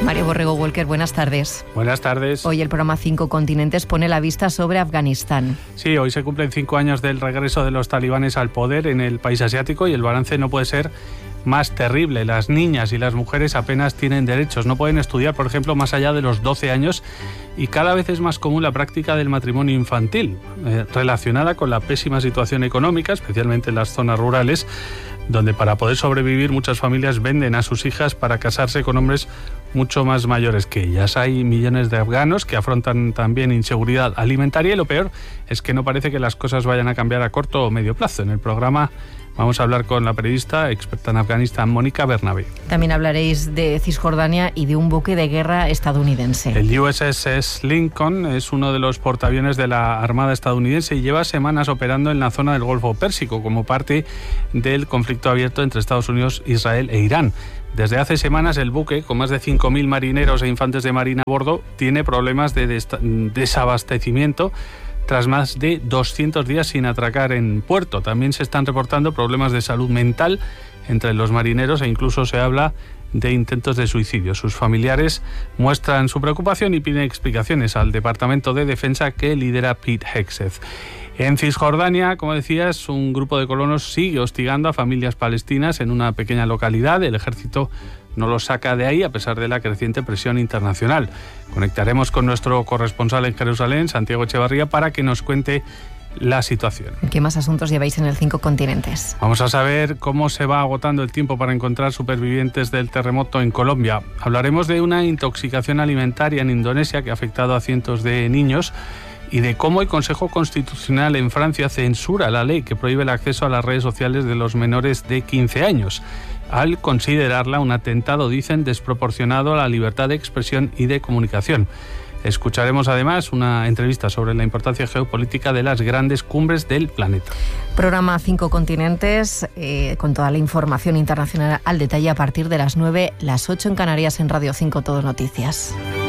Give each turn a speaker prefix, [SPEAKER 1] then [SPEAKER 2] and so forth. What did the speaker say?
[SPEAKER 1] Mario Borrego Walker, buenas tardes.
[SPEAKER 2] Buenas tardes.
[SPEAKER 1] Hoy el programa 5 Continentes pone la vista sobre Afganistán.
[SPEAKER 2] Sí, hoy se cumplen 5 años del regreso de los talibanes al poder en el país asiático y el balance no puede ser más terrible. Las niñas y las mujeres apenas tienen derechos, no pueden estudiar, por ejemplo, más allá de los 12 años y cada vez es más común la práctica del matrimonio infantil, relacionada con la pésima situación económica, especialmente en las zonas rurales, donde para poder sobrevivir muchas familias venden a sus hijas para casarse con hombres mucho más mayores que ellas. Hay millones de afganos que afrontan también inseguridad alimentaria y lo peor es que no parece que las cosas vayan a cambiar a corto o medio plazo. En el programa vamos a hablar con la periodista experta en Afganistán, Mónica Bernabé.
[SPEAKER 1] También hablaréis de Cisjordania y de un buque de guerra estadounidense.
[SPEAKER 2] El USS Lincoln es uno de los portaaviones de la Armada estadounidense y lleva semanas operando en la zona del Golfo Pérsico como parte del conflicto abierto entre Estados Unidos, Israel e Irán. Desde hace semanas el buque, con más de 5.000 marineros e infantes de marina a bordo, tiene problemas de desabastecimiento tras más de 200 días sin atracar en puerto. También se están reportando problemas de salud mental entre los marineros e incluso se habla de intentos de suicidio. Sus familiares muestran su preocupación y piden explicaciones al Departamento de Defensa que lidera Pete Hegseth. En Cisjordania, como decías, un grupo de colonos sigue hostigando a familias palestinas en una pequeña localidad. El ejército no los saca de ahí a pesar de la creciente presión internacional. Conectaremos con nuestro corresponsal en Jerusalén, Santiago Echevarría, para que nos cuente la situación.
[SPEAKER 1] ¿Qué más asuntos lleváis en el 5 Continentes?
[SPEAKER 2] Vamos a saber cómo se va agotando el tiempo para encontrar supervivientes del terremoto en Colombia. Hablaremos de una intoxicación alimentaria en Indonesia que ha afectado a cientos de niños y de cómo el Consejo Constitucional en Francia censura la ley que prohíbe el acceso a las redes sociales de los menores de 15 años, al considerarla un atentado, dicen, desproporcionado a la libertad de expresión y de comunicación. Escucharemos además una entrevista sobre la importancia geopolítica de las grandes cumbres del planeta.
[SPEAKER 1] Programa 5 Continentes, con toda la información internacional al detalle a partir de las 9, las 8 en Canarias en Radio 5 Todo Noticias.